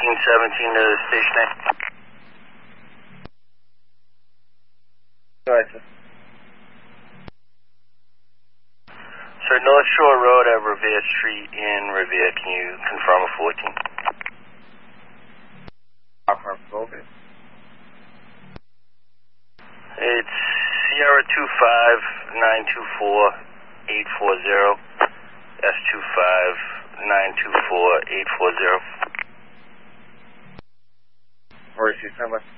1417 to station 8. Go ahead, sir. Sir, North Shore Road at Revere Street in Revere. Can you confirm a 14? Okay. It's Sierra 25924 840. S25924 840. Or is she talking about?